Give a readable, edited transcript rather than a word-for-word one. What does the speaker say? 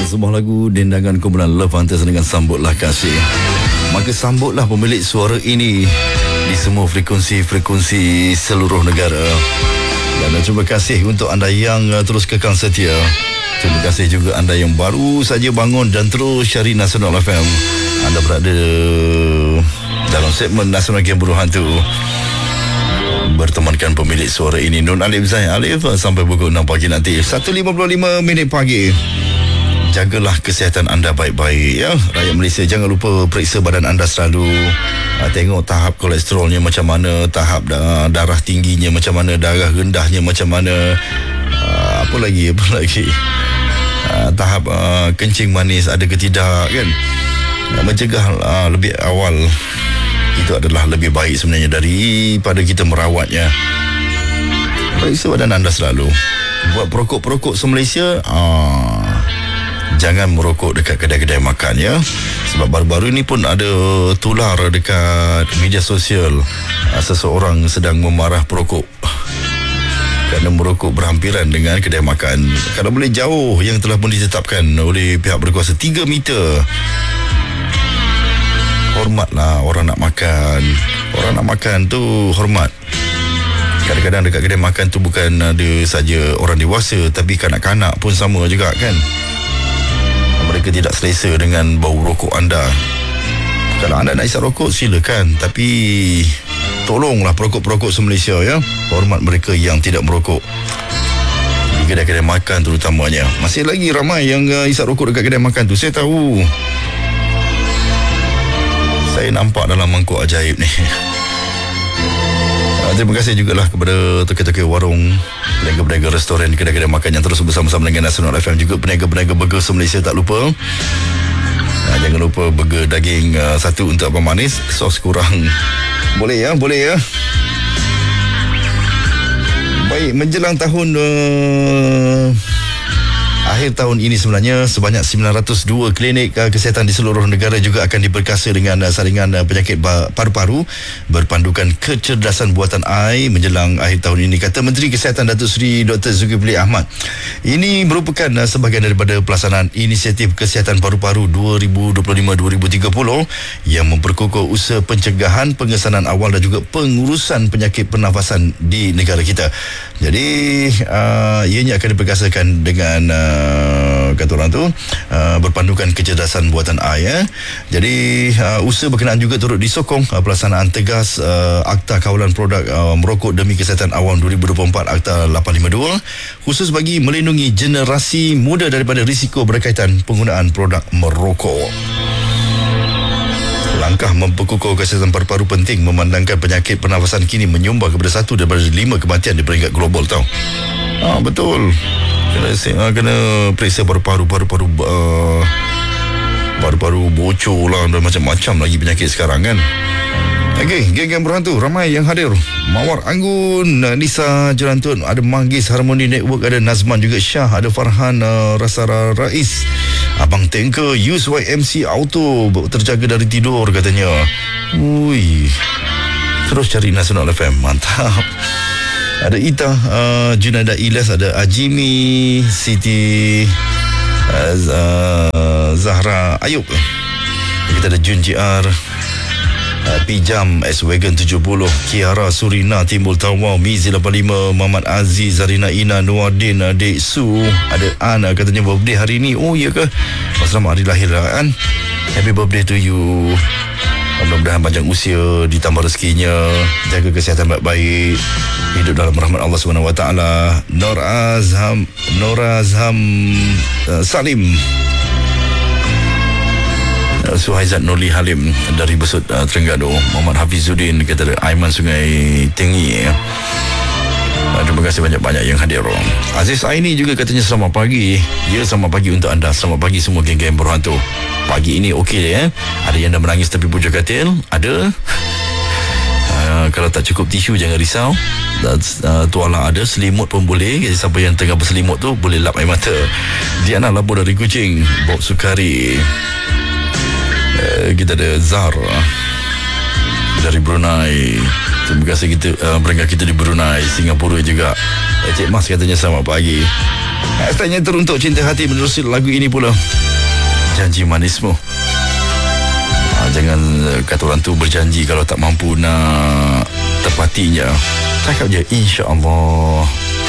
sebuah lagu dendangan kumpulan Love Hunters dengan Sambutlah Kasih. Maka sambutlah pemilik suara ini di semua frekuensi seluruh negara. Dan terima kasih untuk anda yang terus kekal setia. Terima kasih juga anda yang baru saja bangun dan terus cari Nasional FM. Anda berada dalam segmen Nasional Game Buruh Hantu, bertemankan pemilik suara ini Nun Alif Zahid Alif sampai pukul 6 pagi nanti. 1.55 minit pagi. Jagalah kesihatan anda baik-baik ya. Rakyat Malaysia, jangan lupa periksa badan anda selalu. Tengok tahap kolesterolnya macam mana, tahap darah tingginya macam mana, darah rendahnya macam mana, apa lagi tahap kencing manis ada ke tidak kan. Mencegah lebih awal itu adalah lebih baik sebenarnya daripada kita merawatnya. Periksa badan anda selalu. Buat perokok-perokok se-Malaysia, jangan merokok dekat kedai-kedai makan ya. Sebab baru-baru ini pun ada tular dekat media sosial, seseorang sedang memarah perokok kerana merokok berhampiran dengan kedai makan. Kalau boleh jauh, yang telah pun ditetapkan oleh pihak berkuasa 3 meter. Hormatlah orang nak makan. Orang nak makan tu hormat. Kadang-kadang dekat kedai makan tu bukan ada saja orang dewasa, tapi kanak-kanak pun sama juga kan. Mereka tidak selesa dengan bau rokok anda. Kalau anda nak isap rokok, silakan. Tapi tolonglah perokok-perokok se-Malaysia ya. Hormat mereka yang tidak merokok di kedai-kedai makan terutamanya. Masih lagi ramai yang isap rokok dekat kedai makan tu. Saya tahu. Saya nampak dalam mangkuk ajaib ni. Terima kasih jugalah kepada tokoh-tokoh warung, peniaga-peniaga restoran, kedai-kedai makan yang terus bersama-sama dengan Nasional FM. Juga peniaga-peniaga burger se-Malaysia, tak lupa. Jangan lupa burger daging satu untuk abang manis, sos kurang. Boleh ya. Baik, menjelang tahun akhir tahun ini sebenarnya sebanyak 902 klinik kesihatan di seluruh negara juga akan diperkasa dengan saringan penyakit paru-paru berpandukan kecerdasan buatan AI menjelang akhir tahun ini, kata Menteri Kesihatan Datuk Seri Dr. Zulkifli Ahmad. Ini merupakan sebahagian daripada pelaksanaan inisiatif kesihatan paru-paru 2025-2030 yang memperkukuh usaha pencegahan, pengesanan awal dan juga pengurusan penyakit pernafasan di negara kita. Jadi ianya akan diperkasakan dengan kata orang tu berpandukan kecerdasan buatan AI ya. Jadi usaha berkenaan juga turut disokong pelaksanaan tegas Akta Kawalan Produk Merokok Demi Kesihatan Awam 2024 Akta 852 khusus bagi melindungi generasi muda daripada risiko berkaitan penggunaan produk merokok. Langkah memperkukuh kesihatan paru-paru penting memandangkan penyakit pernafasan kini menyumbang kepada 1 daripada 5 kematian di peringkat global tau. Betul. Kena periksa paru-paru bocor lah dan macam-macam lagi penyakit sekarang kan. Okey, geng-geng berhantu ramai yang hadir. Mawar Anggun, Nisa Jerantun, ada Manggis Harmony Network, ada Nazman juga Syah, ada Farhan Rasara Rais, Abang Tanker, USYMC Auto terjaga dari tidur katanya. Terus cari Nasional FM, mantap. Ada Ita, Junaida Ilyas, ada Ajimi, Siti Zahra Ayub. Kita ada Jun JR, Pijam, S-Wagon 70, Kiara Surina, Timbul Tawau, Mizi 85, Muhammad Aziz, Zarina Ina, Nuardin, Dek Su, ada An, katanya birthday hari ni. Oh, iya ke? Selamat hari lahir kan? Happy birthday to you. Mudah-mudahan panjang usia, ditambah rezekinya, jaga kesihatan baik-baik, hidup dalam rahmat Allah SWT. Nora Azham Salim, Suhaizat Nurli Halim dari Besut Terengganu, Muhammad Hafizuddin, kata Aiman Sungai Tinggi. Terima kasih banyak-banyak yang hadir. Aziz Aini juga katanya selamat pagi. Ya, selamat pagi untuk anda. Selamat pagi semua geng-geng berhantu. Pagi ini okey ya. Ada yang dah menangis tepi pojok katil, ada. Kalau tak cukup tisu jangan risau. Tuala ada, selimut pun boleh. Jadi siapa yang tengah berselimut tu boleh lap air mata. Diana Labur dari Kuching, Bob Sukari. Kita ada Zar dari Brunei. Terima kasih kita pendengar kita di Brunei, Singapura juga. Cik Mas katanya selamat pagi. Hashtagnya teruntuk cinta hati menerusi lagu ini pula. Janji manismu. Jangan kata orang tu berjanji kalau tak mampu nak tepatinya. Cakap je insya-Allah.